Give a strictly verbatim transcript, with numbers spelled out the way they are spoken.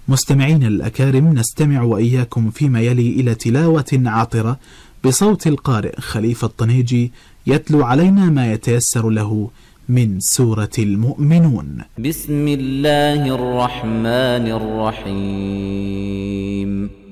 مستمعين الأكارم، نستمع وإياكم فيما يلي إلى تلاوة عطرة بصوت القارئ خليفة الطنيجي يتلو علينا ما يتيسر له من سورة المؤمنون. بسم الله الرحمن الرحيم.